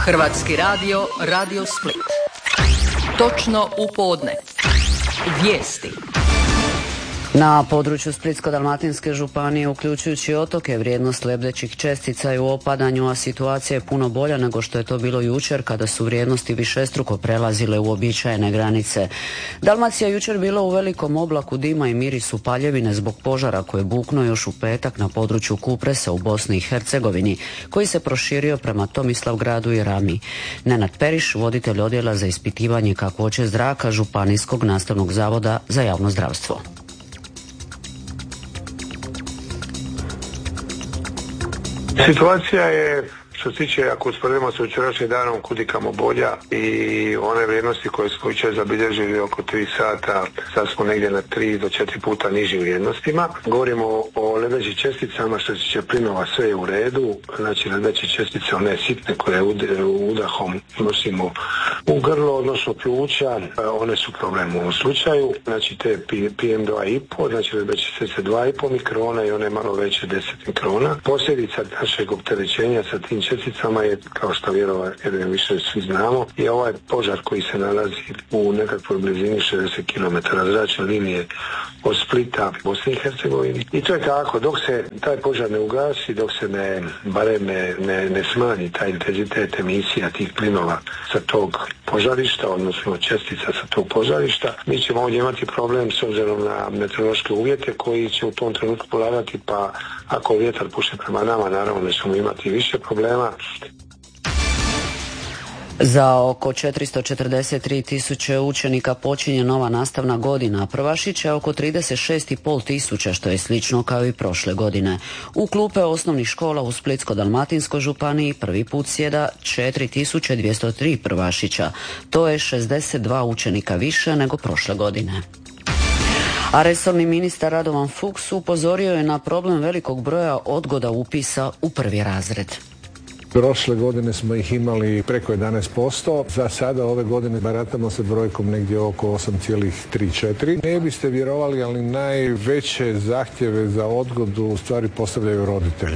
Hrvatski radio, Radio Split. Točno u podne. Vijesti. Na području Splitsko-dalmatinske županije, uključujući otoke, vrijednost lebdećih čestica je u opadanju, a situacija je puno bolja nego što je to bilo jučer kada su vrijednosti višestruko prelazile uobičajene granice. Dalmacija jučer bila u velikom oblaku dima i mirisu paljevine zbog požara koji je buknuo još u petak na području Kupresa u Bosni i Hercegovini, koji se proširio prema Tomislavgradu i Rami. Nenad Periš, voditelj odjela za ispitivanje kakvoće zraka Županijskog nastavnog zavoda za javno zdravstvo. Situacija je, što se tiče, ako usporedimo sa jučerašnjim danom, kudikamo bolja i one vrijednosti koje smo jučer zabilježili oko 3 sata, sad smo negdje na 3 do 4 puta nižim vrijednostima. Govorimo o lebdećim česticama, što se tiče plinova, sve je u redu, znači lebdeće čestice, one sitne koje udahom nosimo u grlo, odnosno pluća, one su problem u ovom slučaju, znači te PM2,5, znači lebdeće čestice 2,5 mikrona i one malo veće 10 mikrona. Posljedica našeg opterećenja sa tim česticama je, kao što vjerujem više svi znamo, i ovaj požar koji se nalazi u nekakvoj blizini 60 km zračne linije od Splita Bosni i Hercegovini. I to je tako, dok se taj požar ne ugasi, dok se ne smanji taj intenzitet emisija tih plinova sa tog požarišta, odnosno čestica sa tog požarišta, mi ćemo ovdje imati problem s obzirom na meteorološke uvjete koji će u tom trenutku polavati, pa ako vjetar puše prema nama, naravno da ćemo imati više problema. Za oko 443 tisuće učenika počinje nova nastavna godina, a prvašića je oko 36,5 tisuća, što je slično kao i prošle godine. U klupe osnovnih škola u Splitsko-dalmatinskoj županiji prvi put sjeda 4203 prvašića. To je 62 učenika više nego prošle godine. A resorni ministar Radovan Fuchs upozorio je na problem velikog broja odgoda upisa u prvi razred. Prošle godine smo ih imali preko 11%, za sada ove godine baratamo sa brojkom negdje oko 8,3-4. Ne biste vjerovali, ali najveće zahtjeve za odgodu u stvari postavljaju roditelji.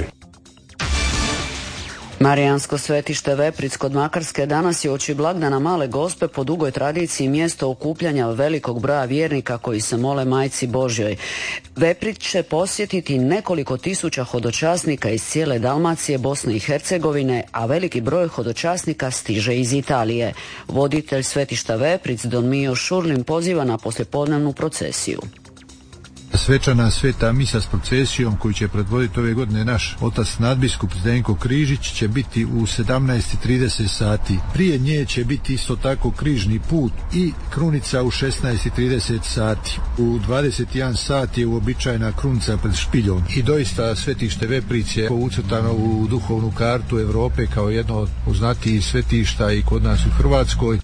Marijansko svetište Vepric kod Makarske danas je uoči blagdana Male Gospe po dugoj tradiciji mjesto okupljanja velikog broja vjernika koji se mole Majci Božjoj. Vepric će posjetiti nekoliko tisuća hodočasnika iz cijele Dalmacije, Bosne i Hercegovine, a veliki broj hodočasnika stiže iz Italije. Voditelj svetišta Vepric Don Mio Šurlin poziva na poslijepodnevnu procesiju. Svečana sveta misa s procesijom koju će predvoditi ove godine naš otac nadbiskup Zdenko Križić će biti u 17:30 sati. Prije nje će biti isto tako križni put i krunica u 16:30 sati. U 21 sat je uobičajena krunica pred špiljom. I doista svetište Vepric je ucrtano u duhovnu kartu Europe kao jedno od poznatijih svetišta i kod nas u Hrvatskoj.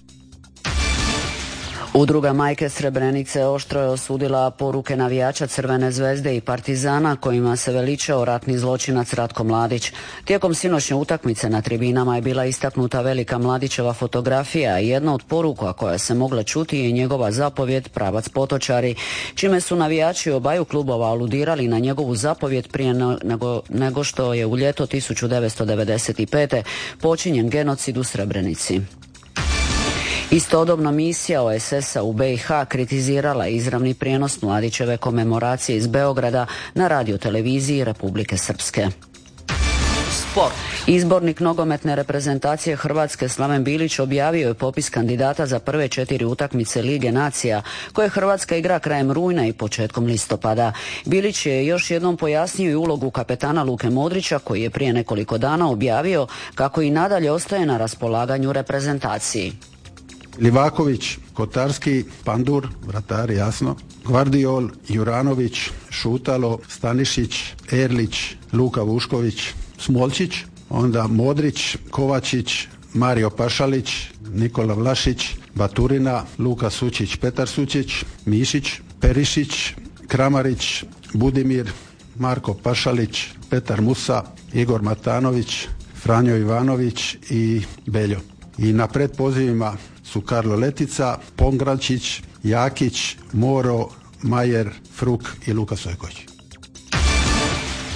Udruga Majke Srebrenice oštro je osudila poruke navijača Crvene zvezde i Partizana kojima se veličao ratni zločinac Ratko Mladić. Tijekom sinoćnje utakmice na tribinama je bila istaknuta velika Mladićeva fotografija i jedna od poruka koja se mogla čuti je njegova zapovjed Pravac Potočari, čime su navijači obaju klubova aludirali na njegovu zapovjed prije nego što je u ljeto 1995. počinjen genocid u Srebrenici. Istodobno misija OESS-a u BiH kritizirala izravni prijenos Mladićeve komemoracije iz Beograda na radioteleviziji Republike Srpske. Sport. Izbornik nogometne reprezentacije Hrvatske Slaven Bilić objavio je popis kandidata za prve 4 utakmice Lige nacija koje Hrvatska igra krajem rujna i početkom listopada. Bilić je još jednom pojasnio i ulogu kapetana Luke Modrića koji je prije nekoliko dana objavio kako i nadalje ostaje na raspolaganju reprezentaciji. Livaković, Kotarski, Pandur, vratar jasno, Gvardiol, Juranović, Šutalo, Stanišić, Erlić, Luka Vušković, Smolčić, onda Modrić, Kovačić, Mario Pašalić, Nikola Vlašić, Baturina, Luka Sučić, Petar Sučić, Mišić, Perišić, Kramarić, Budimir, Marko Pašalić, Petar Musa, Igor Matanović, Franjo Ivanović i Beljo. I na predpozivima su Karlo Letica, Pongračić, Jakić, Moro, Majer, Fruk i Luka Sojković.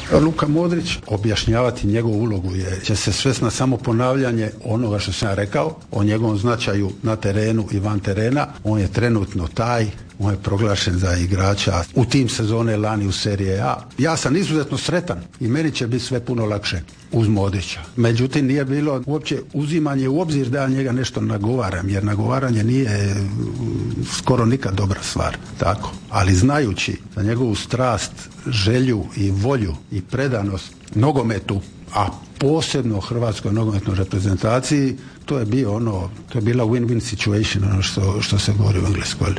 Luka Modrić, objašnjavati njegovu ulogu će se svesti na samo ponavljanje onoga što sam ja rekao o njegovom značaju na terenu i van terena. On je trenutno taj, on je proglašen za igrača u tim sezone lani u serije A. Ja sam izuzetno sretan i meni će biti sve puno lakše uz Modrića. Međutim, nije bilo uopće uzimanje u obzir da ja njega nešto nagovaram, jer nagovaranje nije skoro nikad dobra stvar. Tako. Ali znajući za njegovu strast, želju i volju i predanost nogometu, a posebno hrvatskoj nogometnoj reprezentaciji, to je bila win-win situation, ono što se govori u Engleskoj.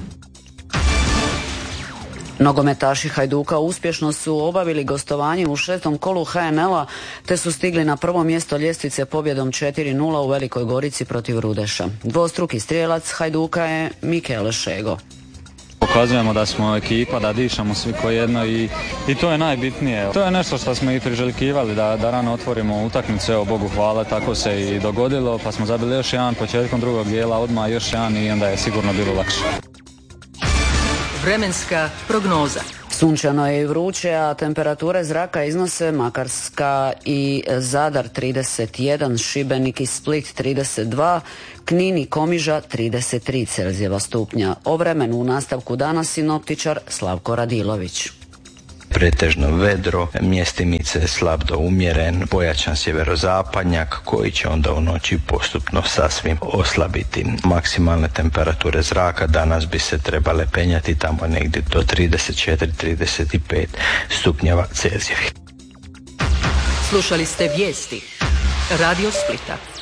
Nogometaši Hajduka uspješno su obavili gostovanje u 6. kolu HNL-a te su stigli na prvo mjesto ljestvice pobjedom 4-0 u Velikoj Gorici protiv Rudeša. Dvostruki strijelac Hajduka je Mikele Šego. Pokazujemo da smo ekipa, da dišamo svi ko jedno i to je najbitnije. To je nešto što smo i priželjkivali, da rano otvorimo utakmicu, evo Bogu hvala, tako se i dogodilo, pa smo zabili još jedan početkom drugog dijela, odmah još jedan i onda je sigurno bilo lakše. Vremenska prognoza. Sunčano je i vruće, a temperature zraka iznose Makarska i Zadar 31, Šibenik i Split 32, Knin i Komiža 33 Celzijeva stupnja. O vremenu u nastavku dana sinoptičar Slavko Radilović. Pretežno vedro, mjestimice slab do umjeren, pojačan sjeverozapadnjak koji će onda u noći postupno sasvim oslabiti. Maksimalne temperature zraka danas bi se trebale penjati tamo negdje do 34-35 stupnjeva Celzijevih. Slušali ste vijesti Radio Splita.